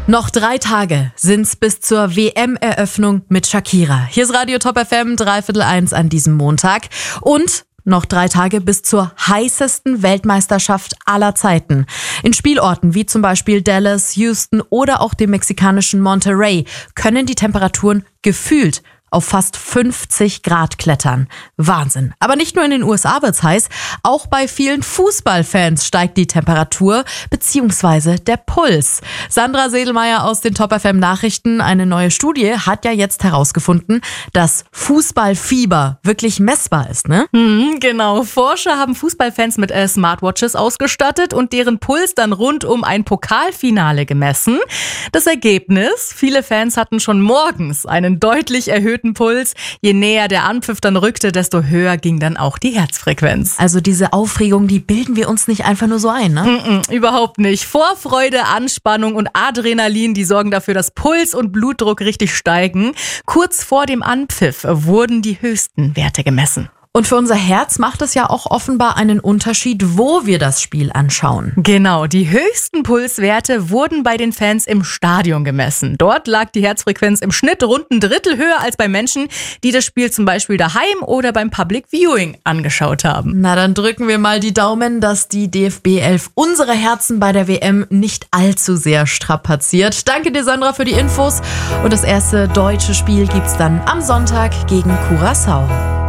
Noch 3 Tage sind's bis zur WM-Eröffnung mit Shakira. Hier ist Radio Top FM, 1:15 an diesem Montag. Und noch 3 Tage bis zur heißesten Weltmeisterschaft aller Zeiten. In Spielorten wie zum Beispiel Dallas, Houston oder auch dem mexikanischen Monterrey können die Temperaturen gefühlt auf fast 50 Grad klettern. Wahnsinn. Aber nicht nur in den USA wird's heiß, auch bei vielen Fußballfans steigt die Temperatur bzw. der Puls. Sandra Sedelmeier aus den Top FM Nachrichten, eine neue Studie hat ja jetzt herausgefunden, dass Fußballfieber wirklich messbar ist, ne? Genau. Forscher haben Fußballfans mit Smartwatches ausgestattet und deren Puls dann rund um ein Pokalfinale gemessen. Das Ergebnis: Viele Fans hatten schon morgens einen deutlich erhöhten Puls. Je näher der Anpfiff dann rückte, desto höher ging dann auch die Herzfrequenz. Also diese Aufregung, die bilden wir uns nicht einfach nur so ein, ne? Überhaupt nicht. Vorfreude, Anspannung und Adrenalin, die sorgen dafür, dass Puls und Blutdruck richtig steigen. Kurz vor dem Anpfiff wurden die höchsten Werte gemessen. Und für unser Herz macht es ja auch offenbar einen Unterschied, wo wir das Spiel anschauen. Genau, die höchsten Pulswerte wurden bei den Fans im Stadion gemessen. Dort lag die Herzfrequenz im Schnitt rund ein Drittel höher als bei Menschen, die das Spiel zum Beispiel daheim oder beim Public Viewing angeschaut haben. Na, dann drücken wir mal die Daumen, dass die DFB 11 unsere Herzen bei der WM nicht allzu sehr strapaziert. Danke dir, Sandra, für die Infos. Und das erste deutsche Spiel gibt's dann am Sonntag gegen Curaçao.